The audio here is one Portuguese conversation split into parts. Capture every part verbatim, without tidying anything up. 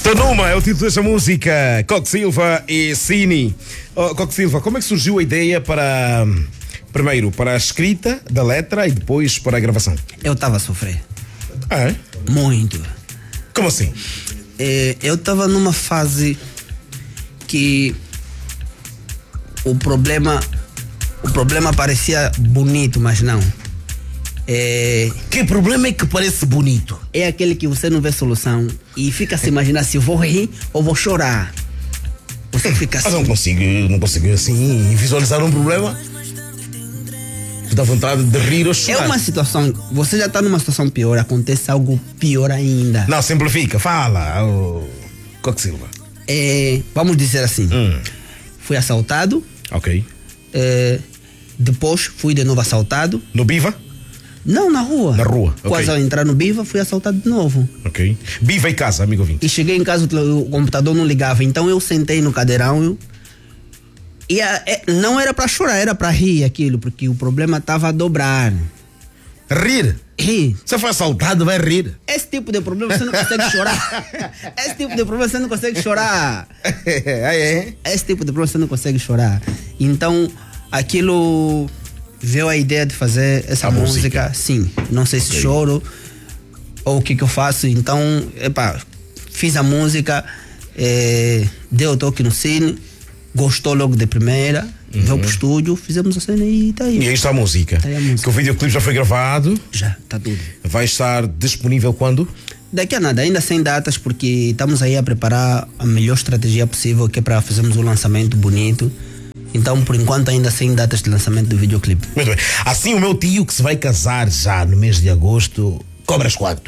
Tonuma é o título desta música. Coque Silva e Cini. Oh, Coque Silva, como é que surgiu a ideia para, primeiro, para a escrita da letra e depois para a gravação? Eu estava a sofrer. Ah, é? Muito. Como assim? É, eu estava numa fase que o problema, o problema parecia bonito, mas não. É, que problema é que parece bonito? É aquele que você não vê solução e fica a se imaginar se vou rir ou vou chorar. Você fica assim. Mas não consigo, não consigo assim visualizar um problema. Dá vontade de rir ou chorar. É uma situação, você já está numa situação pior, acontece algo pior ainda. Não, simplifica, fala, oh, Coque Silva. É, vamos dizer assim, hum. fui assaltado. Ok. É, depois fui de novo assaltado. No Biva? Não, na rua. Na rua, ok. Quase ao entrar no Biva, fui assaltado de novo. Ok. Biva em casa, amigo ouvinte. E cheguei em casa, o computador não ligava, então eu sentei no cadeirão eu, e a, é, não era para chorar, era para rir aquilo, porque o problema estava a dobrar. Rir? Rir. Você foi assaltado, vai rir. Esse tipo de problema você não consegue chorar. Esse tipo de problema você não consegue chorar. é. Esse tipo de problema você não consegue chorar. Então, aquilo... veio a ideia de fazer essa a música, música. Sim. Não sei se okay. choro ou o que que eu faço. Então, epa, fiz a música, é, deu o toque no Cine, gostou logo de primeira, uhum. veio pro estúdio, fizemos a cena e tá aí. E aí está a música. Tá aí a música. Que o videoclipe já foi gravado. Já, tá tudo. Vai estar disponível quando? Daqui a nada, ainda sem datas, porque estamos aí a preparar a melhor estratégia possível, que é para fazermos um lançamento bonito. Então, por enquanto, ainda sem datas de lançamento do videoclipe. Muito bem. Assim, o meu tio que se vai casar já no mês de agosto, cobras quanto?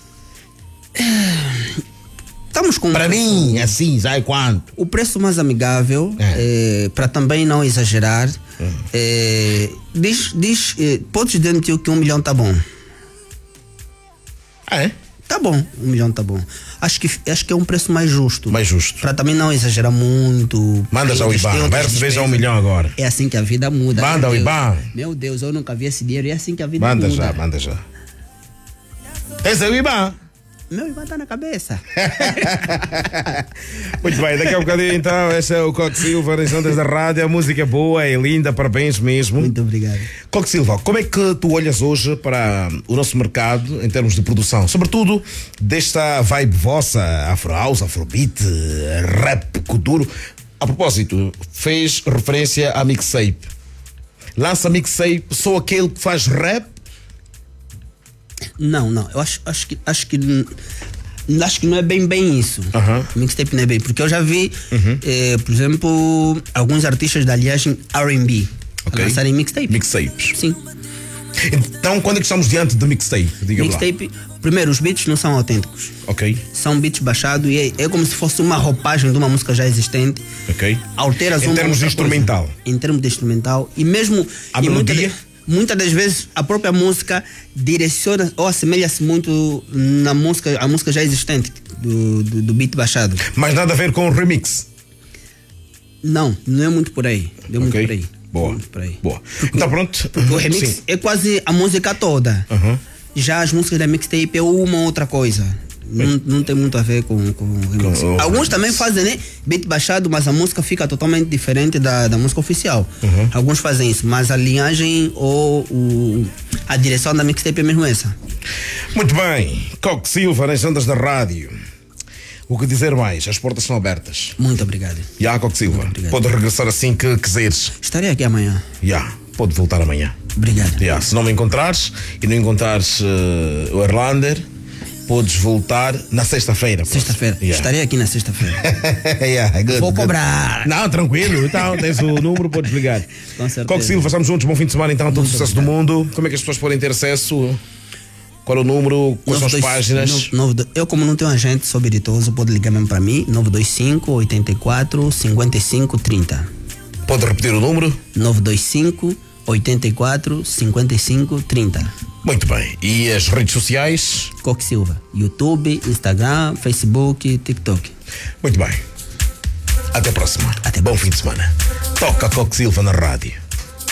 Estamos com... Para mim, assim, já é quanto? O preço mais amigável, é. É, para também não exagerar, é. É, diz, diz, é, podes dizer no tio que um milhão tá bom. Ah, é? Tá bom, um milhão tá bom. Acho que, acho que é um preço mais justo. Mais justo. Para também não exagerar muito. Manda já o I B A N, vai receber já um milhão agora. É assim que a vida muda. Manda o I B A N. Meu Deus, eu nunca vi esse dinheiro, é assim que a vida manda muda. Manda já, manda já. Esse é o I B A N. Meu I B A N tá na cabeça. Muito bem, daqui a um bocadinho então, esse é o Coque Silva, nas ondas da rádio. A música é boa, é linda, parabéns mesmo. Muito obrigado. Coque Silva, como é que tu olhas hoje para o nosso mercado em termos de produção? Sobretudo desta vibe vossa, Afro House, Afrobeat, rap, cultura. A propósito, fez referência à mixtape. Lança mixtape, sou aquele que faz rap? Não, não, eu acho, acho que acho que acho que não é bem bem isso. Uhum. Mixtape não é bem, porque eu já vi, uhum. eh, por exemplo, alguns artistas da linhagem R and B okay. lançarem mixtape. Mixtapes. Sim. Então, quando é que estamos diante de mixtape? Diga mixtape, lá. Primeiro, os beats não são autênticos. Ok. São beats baixados e é, é como se fosse uma roupagem de uma música já existente. Ok. Alteras em uma termos de instrumental. Coisa. Em termos de instrumental. E mesmo. A e melodia? Muitas das vezes a própria música direciona ou assemelha-se muito na música, a música já existente do, do, do beat baixado. Mas nada a ver com o remix? Não, não é muito por aí. Não é okay. muito por aí. Boa. Muito por aí. Boa. Porque, então pronto. Porque o remix Sim. é quase a música toda. Uhum. Já as músicas da mixtape é uma outra coisa. Não, não tem muito a ver com, com o remix. Com, Alguns remix. também fazem, né? Beat baixado, mas a música fica totalmente diferente da, da música oficial. Uhum. Alguns fazem isso, mas a linhagem ou o, a direção da mixtape é mesmo essa. Muito bem. Coque Silva, nas ondas da rádio. O que dizer mais? As portas são abertas. Muito obrigado. Já, Coque Silva. Pode regressar assim que quiseres. Estarei aqui amanhã. Já, pode voltar amanhã. Obrigado. Já, se não me encontrares e não encontrares uh, o Erlander, podes voltar na sexta-feira. Sexta-feira. Yeah. Estarei aqui na sexta-feira. yeah, good, Vou good. cobrar. Não, tranquilo. Então, tens o número, podes ligar. Com certeza. Coque Silva, estamos juntos. Bom fim de semana, então. Todo o sucesso do mundo. Como é que as pessoas podem ter acesso? Qual é o número? Quais são as páginas? nove, nove, eu, como não tenho agente, sou habilidoso, pode ligar mesmo para mim. nove dois cinco, oito quatro, cinco cinco três zero. Pode repetir o número? nove dois cinco, oito quatro, cinco cinco três zero. Muito bem. E as redes sociais? Coque Silva. YouTube, Instagram, Facebook, TikTok. Muito bem. Até a próxima. Até Bom próxima. fim de semana. Toca Coque Silva na rádio.